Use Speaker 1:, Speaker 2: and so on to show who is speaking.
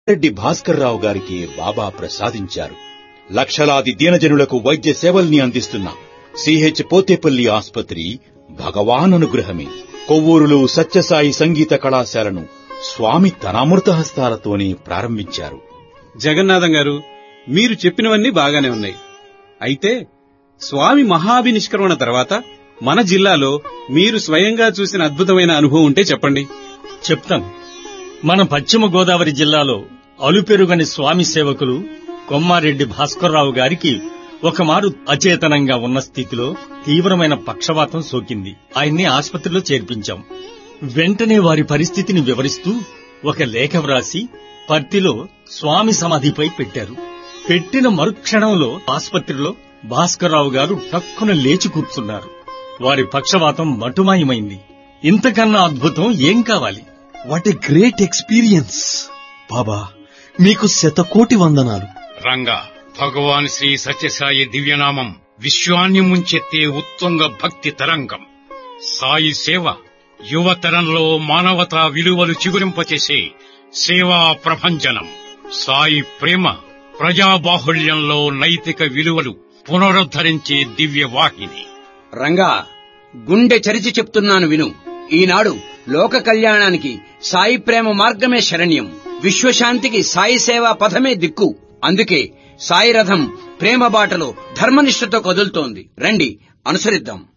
Speaker 1: రెడ్డి భాస్కర్రావు గారికి బాబా ప్రసాదించారు. లక్షలాది దీనజనులకు వైద్య సేవల్ని అందిస్తున్న సిహెచ్ పోతేపల్లి ఆస్పత్రి భగవాన్ అనుగ్రహమే. కొవ్వూరులో సత్యసాయి సంగీత కళాశాలను స్వామి తన అమృత హస్తాలతోనే ప్రారంభించారు.
Speaker 2: జగన్నాథం గారు, మీరు చెప్పినవన్నీ బాగానే ఉన్నాయి. అయితే స్వామి మహాభినిష్క్రమణ తర్వాత మన జిల్లాలో మీరు స్వయంగా చూసిన అద్భుతమైన అనుభవం ఉంటే చెప్పండి.
Speaker 3: చెప్తాం. మన పశ్చిమ గోదావరి జిల్లాలో అలుపెరుగని స్వామి సేవకులు కొమ్మారెడ్డి భాస్కర్రావు గారికి ఒకమారు అచేతనంగా ఉన్న స్థితిలో తీవ్రమైన పక్షవాతం సోకింది. ఆయన్ని ఆసుపత్రిలో చేర్పించాం. వెంటనే వారి పరిస్థితిని వివరిస్తూ ఒక లేఖ వ్రాసి పర్తిలో స్వామి సమాధిపై పెట్టారు. పెట్టిన మరుక్షణంలో ఆసుపత్రిలో భాస్కర్రావు గారు టక్కున లేచి కూర్చున్నారు. వారి పక్షవాతం మటుమాయమైంది. ఇంతకన్నా అద్భుతం ఏం కావాలి?
Speaker 4: What a great experience. బాబా, మీకు శతకోటి వందనాలు.
Speaker 5: రంగా, భగవాన్ శ్రీ సత్యసాయి దివ్యనామం విశ్వాన్ని ముంచెత్తే ఉత్తుంగ భక్తి తరంగం. సాయి సేవ యువతరంలో మానవతా విలువలు చిగురింపచేసే సేవా ప్రభంజనం. సాయి ప్రేమ ప్రజాబాహుళ్యంలో నైతిక విలువలు పునరుద్ధరించే దివ్యవాహిని.
Speaker 6: రంగా, గుండె చరిచి చెప్తున్నాను విను. ఈనాడు లోక కళ్యాణానికి సాయి ప్రేమ మార్గమే శరణ్యం. విశ్వశాంతికి సాయి సేవా పథమే దిక్కు. అందుకే సాయి రథం ప్రేమ బాటలో ధర్మనిష్ఠతో కదులుతోంది. రండి, అనుసరిద్దాం.